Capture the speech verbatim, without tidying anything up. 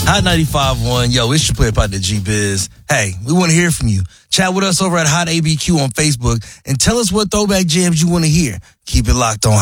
Hot ninety-five point one. Yo, it's your player partner, G-Biz. Hey, we want to hear from you. Chat with us over at Hot A B Q on Facebook and tell us what throwback jams you want to hear. Keep it locked on